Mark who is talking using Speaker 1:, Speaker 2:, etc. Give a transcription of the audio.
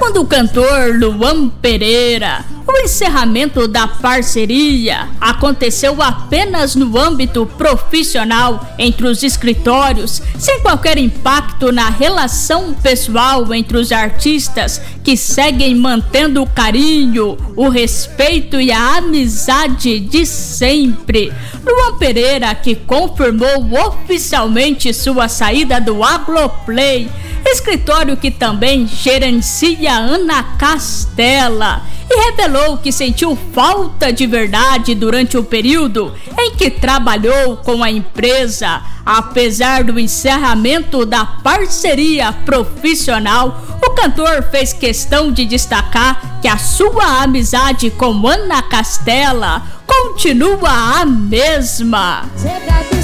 Speaker 1: Segundo o cantor Luan Pereira, o encerramento da parceria aconteceu apenas no âmbito profissional entre os escritórios, sem qualquer impacto na relação pessoal entre os artistas, que seguem mantendo o carinho, o respeito e a amizade de sempre. Luan Pereira, que confirmou oficialmente sua saída do Agloplay, escritório que também gerencia Ana Castela, e revelou que sentiu falta de verdade durante o período em que trabalhou com a empresa. Apesar do encerramento da parceria profissional, o cantor fez questão de destacar que a sua amizade com Ana Castela continua a mesma.